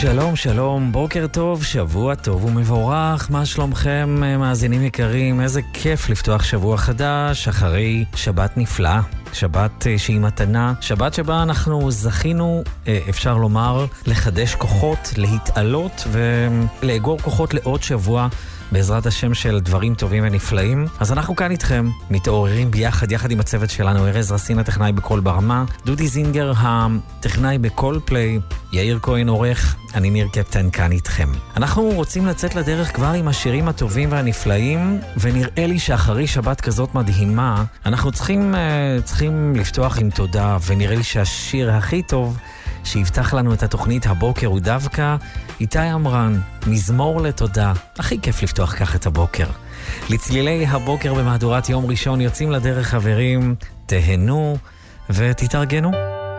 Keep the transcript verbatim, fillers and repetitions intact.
שלום, שלום, בוקר טוב, שבוע טוב ומבורך, מה שלומכם מאזינים יקרים? איזה כיף לפתוח שבוע חדש אחרי שבת נפלאה, שבת שהיא מתנה, שבת שבה אנחנו זכינו, אפשר לומר, לחדש כוחות, להתעלות ולאגור כוחות לעוד שבוע בעזרת השם של דברים טובים ונפלאים. אז אנחנו כאן איתכם, מתעוררים ביחד, יחד עם הצוות שלנו, ארז רסין הטכנאי בכל ברמה, דודי זינגר הטכנאי בכל פליי, יאיר כהן עורך, אני ניר קפטן כאן איתכם. אנחנו רוצים לצאת לדרך כבר עם השירים הטובים והנפלאים, ונראה לי שאחרי שבת כזאת מדהימה, אנחנו צריכים, צריכים לפתוח עם תודה, ונראה לי שהשיר הכי טוב שיפתח לנו את התוכנית הבוקר הוא דווקא איתי אמרן, מזמור לתודה. הכי כיף לפתוח כך את הבוקר. לצלילי הבוקר במהדורת יום ראשון יוצאים לדרך חברים, תהנו ותתארגנו.